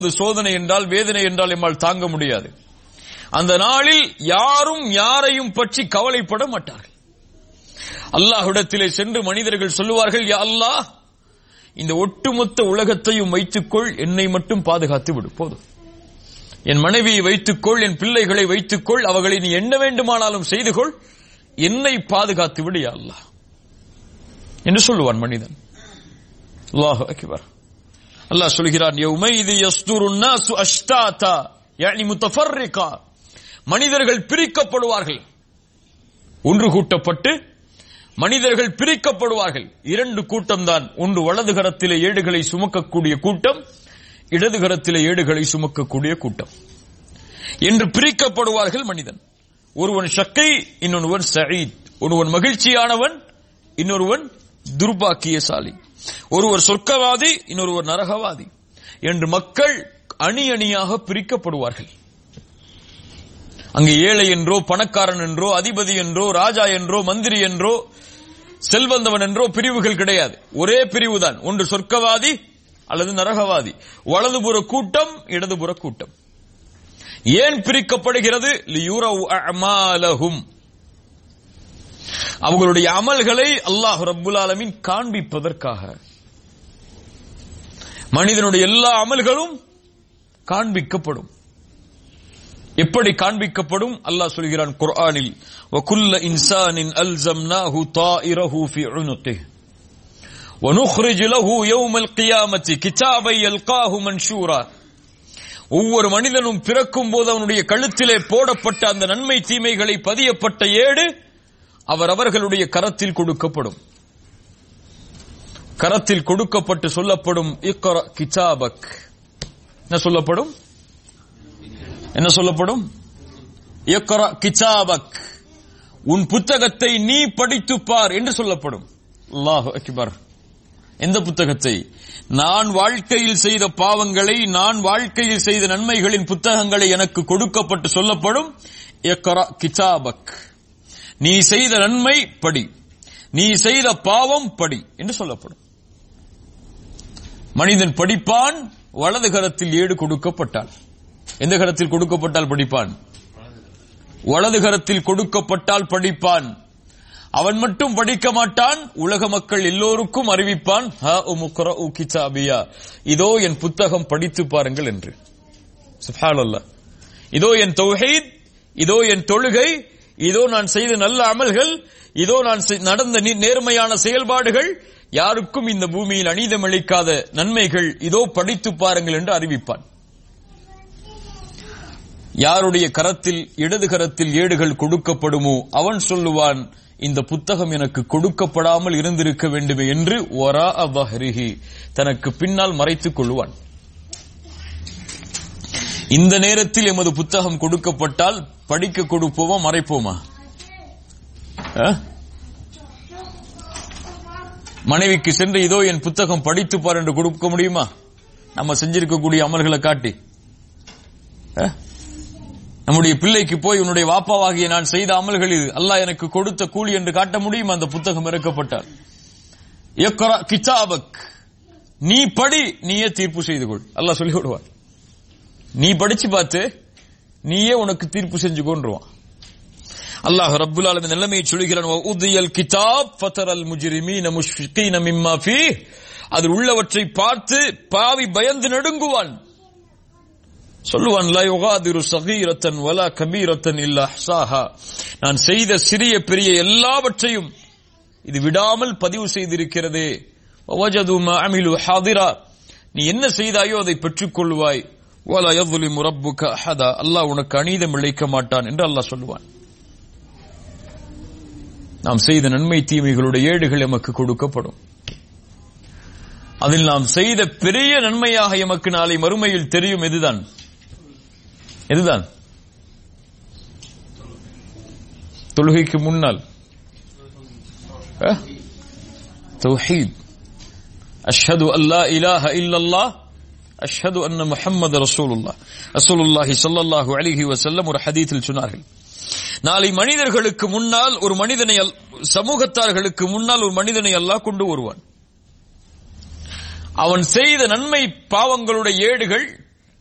சோதனை என்றால், வேதனை என்றால் எம்மால் தாங்க முடியாது. அந்த நாளில் யாரும் யாரையும் பற்றி கவலைப்பட மாட்டார்கள். அல்லாஹ்விடத்திலே சென்று மனிதர்கள் சொல்லுவார்கள், யா அல்லாஹ், இந்த ஒட்டுமொத்த உலகத்தையும் வைத்துக்கொள், என்னை மட்டும் பாதுகாத்து விடு, போதும். என் மனைவியை வைத்துக்கொள், என் பிள்ளைகளை வைத்துக்கொள், அவர்களை நீ என்ன வேண்டுமானாலும் செய்து கொள், என்னை பாதுகாத்து விடு யா அல்லாஹ் என்று சொல்லுவான் மனிதன். அல்லாஹு அக்பர். அல்லாஹ் சொல்கிறான், யௌமைதி யஸ்துருன் நாசு அஷ்தாதா யானி முத்தஃபர்ரிகா. மனிதர்கள் பிரிக்கப்படுவார்கள், ஒன்று கூட்டப்பட்டு மனிதர்கள் பிரிக்கப்படுவார்கள். இரண்டு கூட்டம் தான், ஒன்று வலது கரத்திலே ஏடுகளை சுமக்கக்கூடிய கூட்டம், இடது கரத்திலே ஏடுகளை சுமக்கக்கூடிய கூட்டம் என்று பிரிக்கப்படுவார்கள் மனிதன். ஒருவன் ஷக்கை, இன்னொருவன் சயீத். ஒருவன் மகிழ்ச்சியானவன், இன்னொருவன் துர்பாக்கியசாலி. ஒருவர் சொர்க்கவாதி, இன்னொருவர் நரகவாதி என்று மக்கள் அணி அணியாக பிரிக்கப்படுவார்கள். அங்கே ஏழை என்றோ, பணக்காரன் என்றோ, அதிபதி என்றோ, ராஜா என்றோ, மந்திரி என்றோ, செல்வந்தவன் என்றோ பிரிவுகள் கிடையாது. ஒரே பிரிவுதான், ஒன்று சொர்க்கவாதி அல்லது நரகவாதி. வலதுபுற கூட்டம், இடதுபுற கூட்டம். ஏன் பிரிக்கப்படுகிறது? லியுரவு அஅமாலஹும். அவர்களுடைய அமல்களை அல்லாஹ் ரப்புல் ஆலமீன் காண்பிப்பதற்காக. மனிதனுடைய எல்லா அமல்களும் காண்பிக்கப்படும். எப்படி காண்பிக்கப்படும்? அல்லாஹ் சொல்கிறான் குர்ஆனில், வகுல்ல இன்சானின் அல்ஸம்னாஹு தாயிரஹு ஃபீ உனுகிஹி வனுக்ரிஜு லஹு யௌமல் கியாமத்தி கிதாபை யல்காஹு மன்ஷூரா. ஒவ்வொரு மனிதனும் பிறக்கும் போது அவனுடைய கழுத்திலே போடப்பட்ட அந்த நன்மை தீமைகளை பதியப்பட்ட ஏடு அவர்களுடைய கரத்தில் கொடுக்கப்படும். கரத்தில் கொடுக்கப்பட்டு சொல்லப்படும், இக்ரா கிதாபக். என்ன சொல்லப்படும்? என்ன சொல்லப்படும்? இக்ரா கிதாபக், உன் புத்தகத்தை நீ படித்துப் பார் என்று சொல்லப்படும். அல்லாஹு அக்பர். எந்த புத்தகத்தை? நான் வாழ்க்கையில் செய்த பாவங்களை, நான் வாழ்க்கையில் செய்த நன்மைகளின் புத்தகங்களை எனக்கு கொடுக்கப்பட்டு சொல்லப்படும், இக்ரா கிதாபக், நீ செய்த நன்மை படி, நீ செய்த பாவம் படி என்று சொல்லப்படும். மனிதன் படிப்பான், வலது கரத்தில் ஏடு கொடுக்கப்பட்டால். எந்த கரத்தில் கொடுக்கப்பட்டால் படிப்பான்? வலது கரத்தில் கொடுக்கப்பட்டால் படிப்பான். அவன் மட்டும் படிக்க மாட்டான், உலக மக்கள் எல்லோருக்கும் அறிவிப்பான், ஹா உமுக்ரஉ கிதாபியா, இதோ என் புத்தகம் படித்து பாருங்கள் என்று. சுப்ஹானல்லாஹ். இதோ என் தௌஹீத், இதோ என் தொழுகை, இதோ நான் செய்த நல்ல அமல்கள், இதோ நான் நடந்த நேர்மையான செயல்பாடுகள், யாருக்கும் இந்த பூமியில் அநீதம் அளிக்காத நன்மைகள், இதோ படித்து பாருங்கள் என்று அறிவிப்பான். யாருடைய கரத்தில், இடது கரத்தில் ஏடுகள் கொடுக்கப்படுமோ அவன் சொல்லுவான், இந்த புத்தகம் எனக்கு கொடுக்கப்படாமல் இருந்திருக்க வேண்டுமே என்று வராஅ ظஹரிஹி, தனக்கு பின்னால் மறைத்துக் கொள்வான். இந்த நேரத்தில் எமது புத்தகம் கொடுக்கப்பட்டால் படிக்க கொடுப்போமா, மறைப்போமா? மனைவிக்கு சென்று இதோ என் புத்தகம் படித்து பார் என்று கொடுக்க முடியுமா? நம்ம செஞ்சிருக்கக்கூடிய அமல்களை காட்டி. நம்முடைய பிள்ளைக்கு போய் உன்னுடைய வாப்பாவாகிய நான் செய்த அமல்கள் இது, அல்லாஹ் எனக்கு கொடுத்த கூலி என்று காட்ட முடியுமா? அந்த புத்தகம் இறக்கப்பட்டால். இக்ரா கிதாபக், நீ படி, நீயே தீர்ப்பு செய்து கொள். அல்லாஹ் சொல்லி விடுவார். நீ படிச்சு பார்த்து நீயே உனக்கு தீர்ப்பு செஞ்சு கொண்டுருவான். அல்லாஹ் ரப்புல் ஆலமீன் நிலைமையை சொல்கிறான், வஉதியல் கிதாப் ஃபதரல் முஜ்ரிமீன முஷ்ஃபிகீன மிம்மா ஃபீஹ், அதில் உள்ளவற்றை பார்த்து பாவி பயந்து நடுங்குவான். சொல்லுவான், லா யுகாதிரு ஸகீரத்தன் வலா கபீரத்தன் இல்லா அஹ்ஸாஹா, நான் செய்த சிறிய பெரிய எல்லாவற்றையும் இது விடாமல் பதிவு செய்திருக்கிறதே. வவஜது மா அமிலு ஹாதிரா, நீ என்ன செய்தாயோ அதை பெற்றுக் கொள்வாய். வலா யظ்லிமு ரப்புக அஹதா, அல்லாஹ் உனக்கு அநீதம் இழைக்க மாட்டான் என்று அல்லாஹ் சொல்லுவான். நாம் செய்த நன்மை தீமைகளுடைய ஏடுகள் எமக்கு கொடுக்கப்படும். அதில் நாம் செய்த பெரிய நன்மையாக எமக்கு நாளை மறுமையில் தெரியும். எதுதான்? எதுதான்? தொழுகைக்கு முன்னால் தௌஹீத், அஷ்ஹது அல்லா இலாஹ இல்லல்லாஹ், அஷ்ஹது அன்ன முஹம்மது ரசூலுல்லாஹ். ரசூலுல்லாஹி ஸல்லல்லாஹு அலைஹி வஸல்லம் ஒரு ஹதீஸில் சொன்னார்கள், நாளை மனிதர்களுக்கு முன்னால் ஒரு மனிதனை, சமூகத்தார்களுக்கு முன்னால் ஒரு மனிதனை அல்லாஹ் கொண்டு வருவான். அவன் செய்த நன்மை பாவங்களுடைய ஏடுகள்